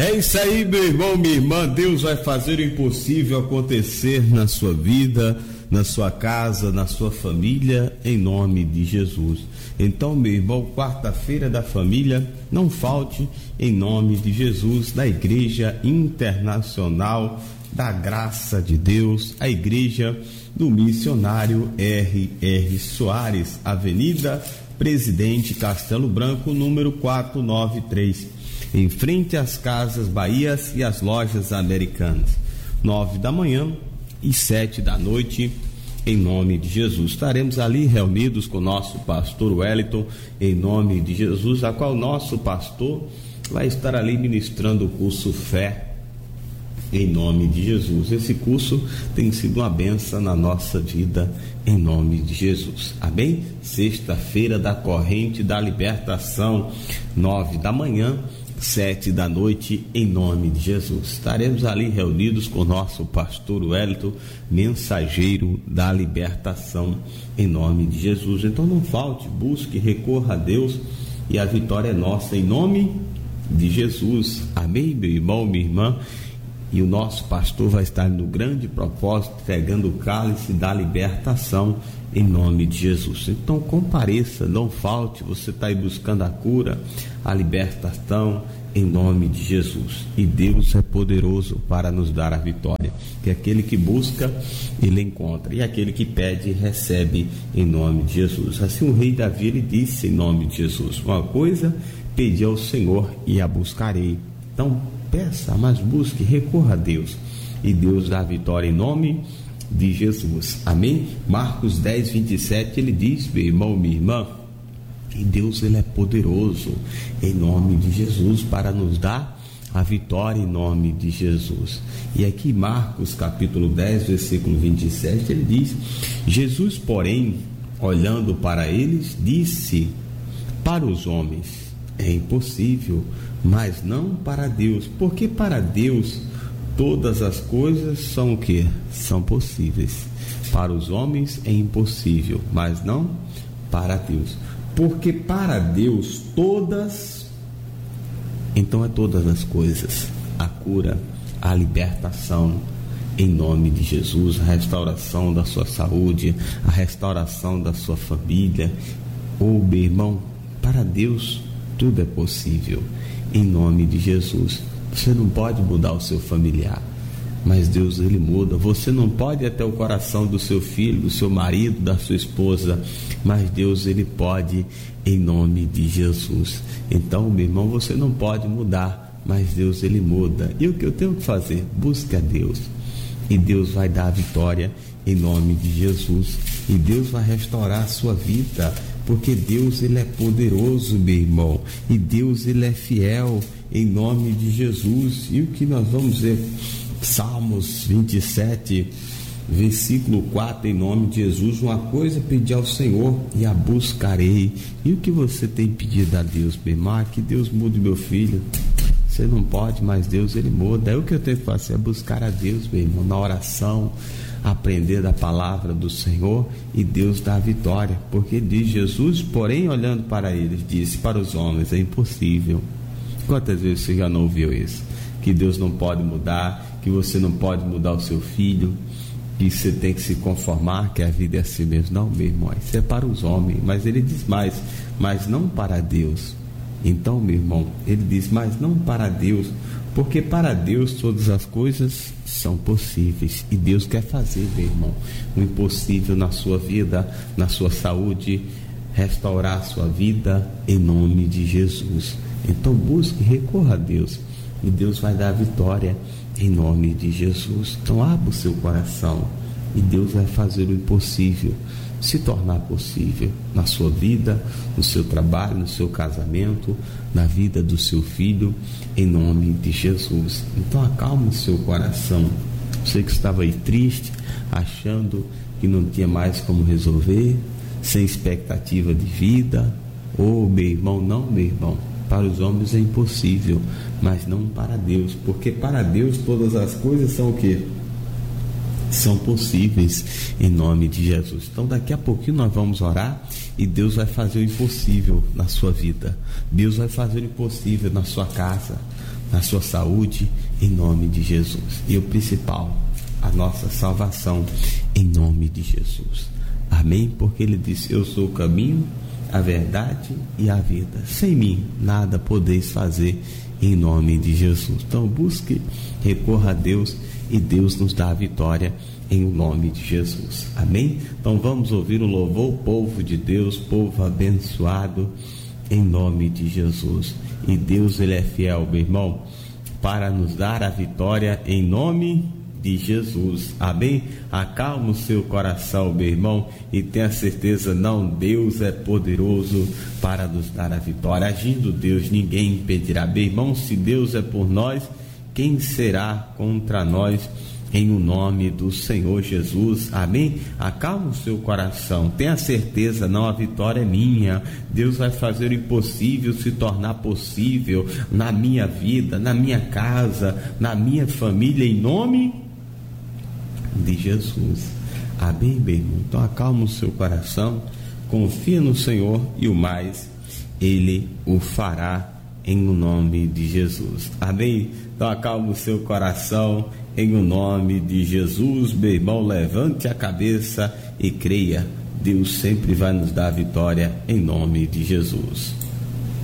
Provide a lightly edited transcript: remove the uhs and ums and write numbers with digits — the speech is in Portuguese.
É isso aí, meu irmão, minha irmã. Deus vai fazer o impossível acontecer na sua vida, na sua casa, na sua família, em nome de Jesus. Então, meu irmão, quarta-feira da família, não falte, em nome de Jesus, da Igreja Internacional da Graça de Deus, a Igreja do Missionário R.R. Soares, Avenida Presidente Castelo Branco, número 493, em frente às Casas Bahias e às Lojas Americanas, 9 da manhã e 7 da noite, em nome de Jesus. Estaremos ali reunidos com o nosso pastor Wellington, em nome de Jesus, a qual nosso pastor vai estar ali ministrando o curso Fé, em nome de Jesus. Esse curso tem sido uma bênção na nossa vida, em nome de Jesus. Amém? Sexta-feira da Corrente da Libertação, 9 da manhã, 7 da noite, em nome de Jesus. Estaremos ali reunidos com o nosso pastor Wellington, mensageiro da libertação, em nome de Jesus. Então não falte, busque, recorra a Deus e a vitória é nossa, em nome de Jesus. Amém, meu irmão, minha irmã? E o nosso pastor vai estar no grande propósito, pegando o cálice da libertação, em nome de Jesus. Então compareça, não falte, você está aí buscando a cura, a libertação, em nome de Jesus. E Deus é poderoso para nos dar a vitória, que aquele que busca, ele encontra, e aquele que pede, recebe, em nome de Jesus. Assim o rei Davi, ele disse, em nome de Jesus: uma coisa pedi ao Senhor e a buscarei. Então peça, mas busque, recorra a Deus, e Deus dá a vitória, em nome de Jesus. Amém? Marcos 10, 27, ele diz, meu irmão, minha irmã, que Deus, ele é poderoso, em nome de Jesus, para nos dar a vitória, em nome de Jesus. E aqui Marcos capítulo 10, versículo 27, ele diz: Jesus, porém, olhando para eles, disse: para os homens é impossível, mas não para Deus, porque para Deus todas as coisas são o quê? São possíveis. Para os homens é impossível, mas não para Deus. Porque para Deus todas, então é todas as coisas, a cura, a libertação, em nome de Jesus, a restauração da sua saúde, a restauração da sua família. Meu irmão, para Deus tudo é possível, em nome de Jesus. Você não pode mudar o seu familiar, mas Deus, ele muda. Você não pode ir até o coração do seu filho, do seu marido, da sua esposa, mas Deus, ele pode, em nome de Jesus. Então, meu irmão, você não pode mudar, mas Deus, ele muda. E o que eu tenho que fazer? Busque a Deus, e Deus vai dar a vitória, em nome de Jesus. E Deus vai restaurar a sua vida, porque Deus, ele é poderoso, meu irmão, e Deus, ele é fiel, em nome de Jesus. E o que nós vamos ver? Salmos 27, versículo 4, em nome de Jesus: uma coisa pedi ao Senhor e a buscarei. E o que você tem pedido a Deus, meu irmão? Que Deus mude meu filho. Você não pode, mas Deus, ele muda. É o que eu tenho que fazer, é buscar a Deus, meu irmão, na oração, aprender da palavra do Senhor, e Deus dá a vitória, porque diz Jesus, porém, olhando para eles, disse: para os homens é impossível. Quantas vezes você já não ouviu isso? Que Deus não pode mudar, que você não pode mudar o seu filho, que você tem que se conformar, que a vida é assim mesmo. Não, meu irmão, isso é para os homens. Mas ele diz mais, mas não para Deus. Então, meu irmão, ele diz, mas não para Deus, porque para Deus todas as coisas são possíveis. E Deus quer fazer, meu irmão, o impossível na sua vida, na sua saúde, restaurar a sua vida, em nome de Jesus. Então busque, recorra a Deus, e Deus vai dar a vitória, em nome de Jesus. Então abra o seu coração, e Deus vai fazer o impossível se tornar possível na sua vida, no seu trabalho, no seu casamento, na vida do seu filho, em nome de Jesus. Então acalme o seu coração. Você que estava aí triste, achando que não tinha mais como resolver, sem expectativa de vida, meu irmão, não, meu irmão, para os homens é impossível, mas não para Deus, porque para Deus todas as coisas são o quê? São possíveis, em nome de Jesus. Então daqui a pouquinho nós vamos orar, e Deus vai fazer o impossível na sua vida. Deus vai fazer o impossível na sua casa, na sua saúde, em nome de Jesus. E o principal, a nossa salvação, em nome de Jesus. Amém? Porque ele disse: eu sou o caminho, a verdade e a vida. Sem mim nada podeis fazer, em nome de Jesus. Então busque, recorra a Deus, e Deus nos dá a vitória em nome de Jesus. Amém? Então vamos ouvir o louvor, povo de Deus, povo abençoado, em nome de Jesus. E Deus, ele é fiel, meu irmão, para nos dar a vitória em nome de Jesus. Amém? Acalma o seu coração, meu irmão, e tenha certeza, não, Deus é poderoso para nos dar a vitória. Agindo Deus, ninguém impedirá. Meu irmão, se Deus é por nós, quem será contra nós? Em o nome do Senhor Jesus. Amém? Acalma o seu coração, tenha certeza, não, a vitória é minha. Deus vai fazer o impossível se tornar possível na minha vida, na minha casa, na minha família, em nome de Jesus. Amém, meu irmão? Então acalma o seu coração, confia no Senhor, e o mais ele o fará em o nome de Jesus. Amém? Então acalma o seu coração em o nome de Jesus. Meu irmão, levante a cabeça e creia, Deus sempre vai nos dar a vitória em nome de Jesus.